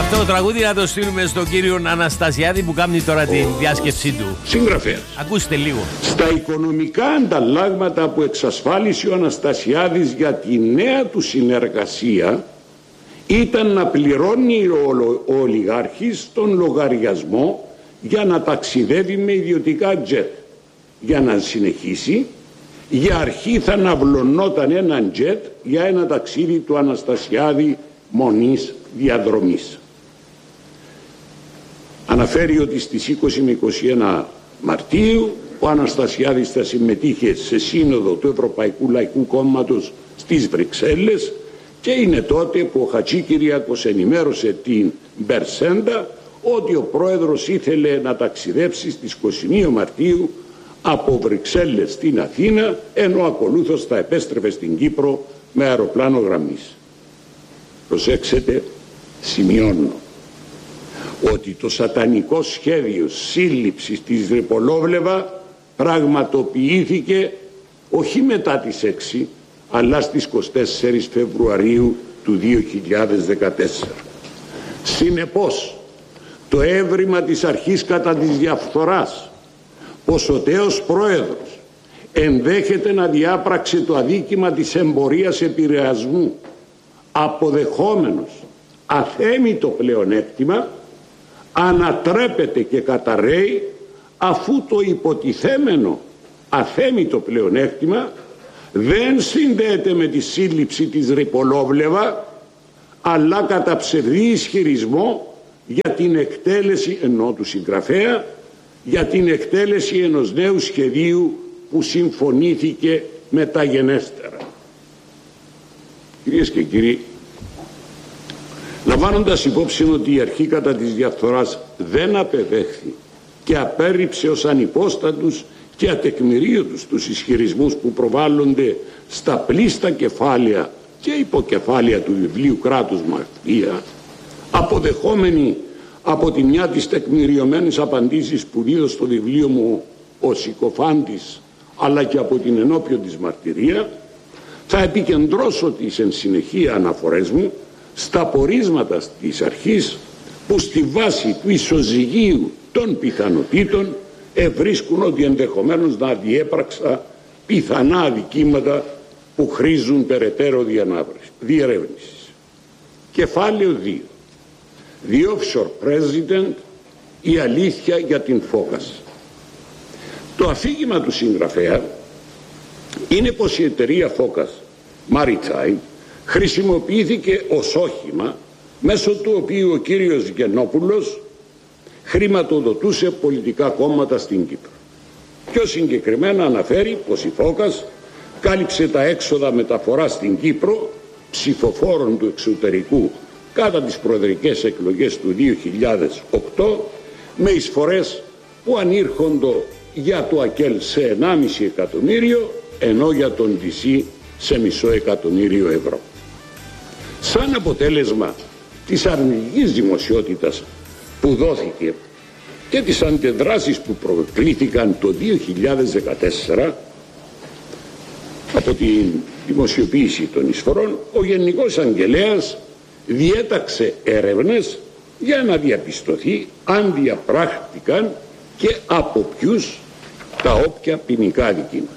Αυτό το τραγούδι να το στείλουμε στον κύριο Αναστασιάδη που κάνει τώρα τη διάσκεψή του. Συγγραφέας. Ακούστε λίγο. Στα οικονομικά ανταλλάγματα που εξασφάλισε ο Αναστασιάδης για τη νέα του συνεργασία ήταν να πληρώνει ο ολιγάρχης τον λογαριασμό για να ταξιδεύει με ιδιωτικά τζετ. Για να συνεχίσει, για αρχή θα ναυλωνόταν έναν τζετ για ένα ταξίδι του Αναστασιάδη μονής διαδρομής. Αναφέρει ότι στις 20 με 21 Μαρτίου ο Αναστασιάδης θα συμμετείχε σε σύνοδο του Ευρωπαϊκού Λαϊκού Κόμματος στις Βρυξέλλες και είναι τότε που ο Χατζικυριάκος ενημέρωσε την Μπερσέντα ότι ο πρόεδρος ήθελε να ταξιδέψει στις 21 Μαρτίου από Βρυξέλλες στην Αθήνα, ενώ ακολούθως θα επέστρεφε στην Κύπρο με αεροπλάνο γραμμής. Προσέξτε, σημειώνω ότι το σατανικό σχέδιο σύλληψης της Ρυπολόβλεβα πραγματοποιήθηκε όχι μετά τις 6 αλλά στις 24 Φεβρουαρίου του 2014. Συνεπώς, το έβριμα της αρχής κατά της διαφθοράς πως ο τέος πρόεδρος ενδέχεται να διάπραξε το αδίκημα της εμπορίας επηρεασμού αποδεχόμενος αθέμητο πλεονέκτημα ανατρέπεται και καταρρέει αφού το υποτιθέμενο αθέμητο πλεονέκτημα δεν συνδέεται με τη σύλληψη της Ρυπολόβλεβα αλλά κατά ψευδή ισχυρισμό για την εκτέλεση ενώ του συγγραφέα για την εκτέλεση ενός νέου σχεδίου που συμφωνήθηκε μεταγενέστερα. Κυρίες και κύριοι, λαμβάνοντας υπόψη ότι η αρχή κατά της διαφθοράς δεν απεδέχθη και απέρριψε ως ανυπόστατους και ατεκμηρίωτους τους ισχυρισμούς που προβάλλονται στα πλήστα κεφάλαια και υποκεφάλαια του βιβλίου «Κράτους Μαφία», αποδεχόμενοι από τη μια τις τεκμηριωμένες απαντήσεις που δίδω στο βιβλίο μου ο συκοφάντης αλλά και από την ενώπιον της μαρτυρία, θα επικεντρώσω τις εν συνεχεία αναφορές μου στα πορίσματα της αρχής που στη βάση του ισοζυγίου των πιθανοτήτων ευρίσκουν ότι ενδεχομένως να διέπραξα πιθανά αδικήματα που χρήζουν περαιτέρω διερεύνησης. Κεφάλαιο 2. The Offshore President, η αλήθεια για την Φόκας. Το αφήγημα του συγγραφέα είναι πως η εταιρεία Φόκας Maritime χρησιμοποιήθηκε ως όχημα μέσω του οποίου ο κύριος Γεννόπουλος χρηματοδοτούσε πολιτικά κόμματα στην Κύπρο. Πιο συγκεκριμένα αναφέρει πως η Φόκας κάλυψε τα έξοδα μεταφοράς στην Κύπρο ψηφοφόρων του εξωτερικού κατά τις προεδρικές εκλογές του 2008 με εισφορές που ανήρχονται για το ΑΚΕΛ σε 1,5 εκατομμύριο ενώ για τον DC σε $500,000 ευρώ. Σαν αποτέλεσμα της αρνητικής δημοσιότητας που δόθηκε και τις αντιδράσεις που προκλήθηκαν το 2014 από την δημοσιοποίηση των εισφορών, ο Γενικός Αγγελέας διέταξε έρευνες για να διαπιστωθεί αν διαπράχτηκαν και από ποιους τα όποια ποινικά αδικήματα.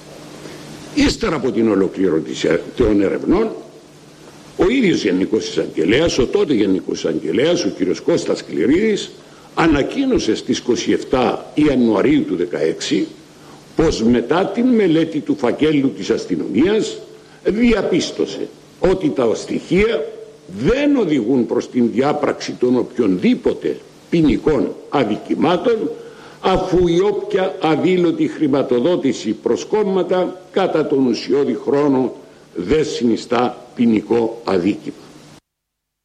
Ύστερα από την ολοκλήρωση των ερευνών, ο ίδιος Γενικός Εισαγγελέας, ο τότε Γενικός Εισαγγελέας, ο κ. Κώστας Κληρίδης, ανακοίνωσε στις 27 Ιανουαρίου του 2016 πως μετά την μελέτη του φακέλου της αστυνομίας διαπίστωσε ότι τα στοιχεία δεν οδηγούν προς την διάπραξη των οποιονδήποτε ποινικών αδικημάτων, αφού η όποια αδήλωτη χρηματοδότηση προς κόμματα κατά τον ουσιώδη χρόνο δεν συνιστά ποινικό αδίκημα.